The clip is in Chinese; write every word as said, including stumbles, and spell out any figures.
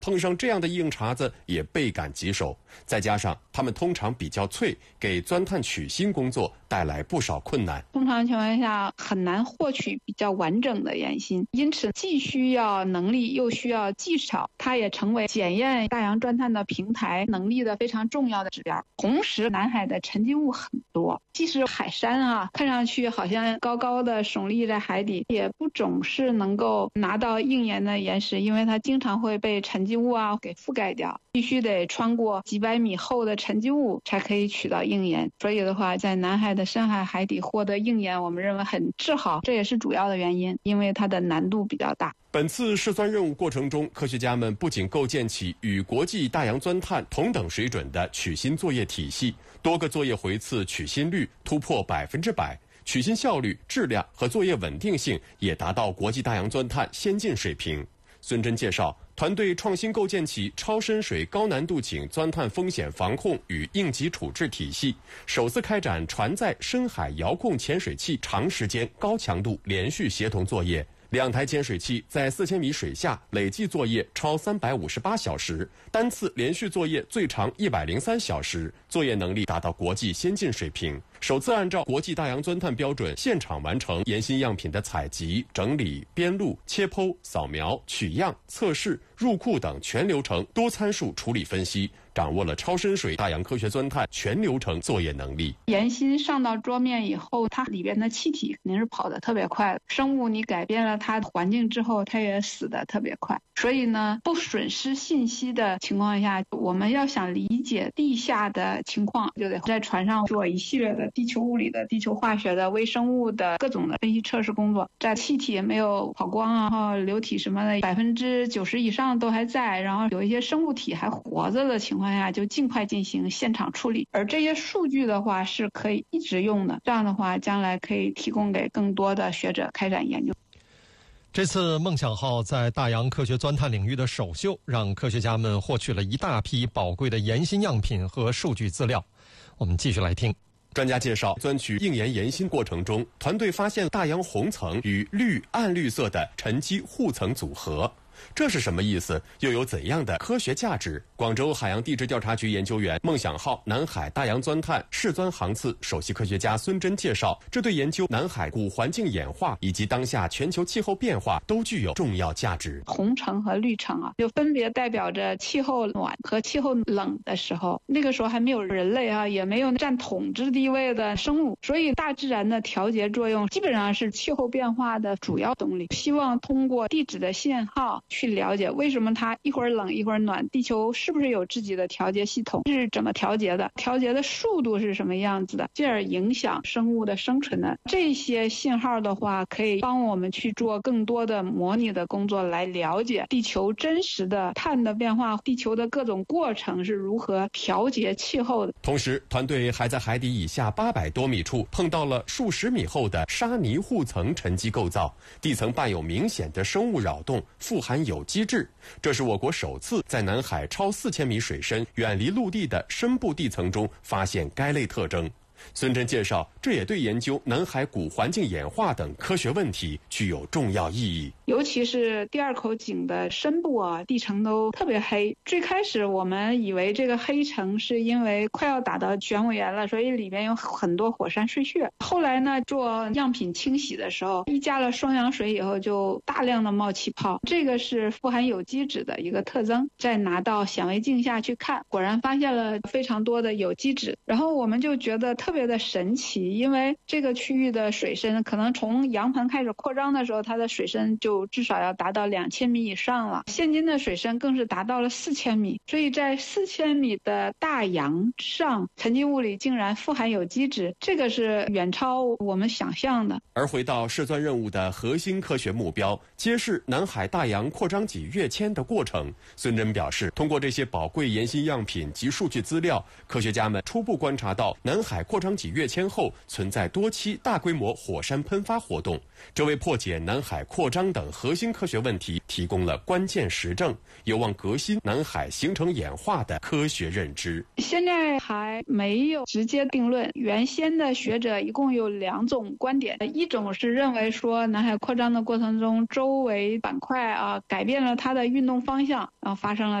碰上这样的硬茬子也倍感棘手，再加上它们通常比较脆，给钻探取芯工作带来不少困难。 通常情况下很难获取比较完整的岩芯，因此既需要能力又需要技巧，它也成为检验大洋钻探的平台能力的非常重要的指标。同时南海的沉积物很多，即使海山啊看上去好像高高的耸立在海底，也不总是能够拿到硬岩的岩石，因为它经常会被沉积物啊给覆盖掉，必须得穿过几百米厚的沉积物才可以取到硬岩。所以的话，在南海的深海海底获得硬岩，我们认为很自豪，这也是主要的原因，因为它的难度比较大。 本次试钻任务过程中，科学家们不仅构建起与国际大洋钻探同等水准的取芯作业体系，多个作业回次取芯率突破百分之百，取芯效率、质量和作业稳定性也达到国际大洋钻探先进水平。孙真介绍，团队创新构建起超深水高难度井钻探风险防控与应急处置体系，首次开展船载深海遥控潜水器长时间高强度连续协同作业。两台潜水器在四千米水下累计作业超三百五十八小时，单次连续作业最长一百零三小时，作业能力达到国际先进水平。首次按照国际大洋钻探标准现场完成岩芯样品的采集、整理、编录、切剖、扫描、取样、测试、入库等全流程多参数处理分析，掌握了超深水大洋科学钻探全流程作业能力。 岩芯上到桌面以后，它里边的气体肯定是跑得特别快的，生物你改变了它的环境之后，它也死得特别快。所以呢，不损失信息的情况下，我们要想理解地下的情况，就得在船上做一系列的地球物理的、地球化学的、微生物的各种的分析测试工作。在气体没有跑光啊，然后流体什么的百分之九十以上都还在，然后有一些生物体还活着的情况下，就尽快进行现场处理。而这些数据的话是可以一直用的，这样的话将来可以提供给更多的学者开展研究。 这次梦想号在大洋科学钻探领域的首秀，让科学家们获取了一大批宝贵的岩芯样品和数据资料。我们继续来听。 专家介绍，钻取硬岩岩芯过程中，团队发现大洋红层与绿暗绿色的沉积护层组合。这是什么意思？又有怎样的科学价值？广州海洋地质调查局研究员、梦想号南海大洋钻探试钻航次首席科学家孙真介绍，这对研究南海古环境演化以及当下全球气候变化都具有重要价值。 红层和绿层啊，就分别代表着气候暖和气候冷的时候，那个时候还没有人类啊，也没有占统治地位的生物，所以大自然的调节作用基本上是气候变化的主要动力。希望通过地质的信号去了解为什么它一会儿冷一会儿暖，地球是不是有自己的调节系统，是怎么调节的，调节的速度是什么样子的，进而影响生物的生存的。这些信号的话可以帮我们去做更多的模拟的工作，来了解地球真实的碳的变化，地球的各种过程是如何调节气候的。 同时团队还在海底以下八百多米处碰到了数十米厚的沙泥护层沉积构造，地层伴有明显的生物扰动，富含有机质，这是我国首次在南海超四千米水深、远离陆地的深部地层中发现该类特征。孙真介绍，这也对研究南海古环境演化等科学问题具有重要意义。 尤其是第二口井的深部啊，地层都特别黑。最开始我们以为这个黑层是因为快要打到玄武岩了，所以里边有很多火山碎屑。后来呢，做样品清洗的时候，一加了双氧水以后，就大量的冒气泡，这个是富含有机质的一个特征。再拿到显微镜下去看，果然发现了非常多的有机质。然后我们就觉得特别的神奇，因为这个区域的水深可能从洋盆开始扩张的时候，它的水深就至少要达到两千米以上了，现今的水深更是达到了四千米，所以在四千米的大洋上，沉积物里竟然富含有机质，这个是远超我们想象的。 而回到试钻任务的核心科学目标，揭示南海大洋扩张脊跃迁的过程，孙真表示，通过这些宝贵岩芯样品及数据资料，科学家们初步观察到南海扩长脊跃迁后存在多期大规模火山喷发活动，这为破解南海扩张等核心科学问题提供了关键实证，有望革新南海形成演化的科学认知。 现在还没有直接定论，原先的学者一共有两种观点，一种是认为说南海扩张的过程中，周围板块啊改变了它的运动方向，然后发生了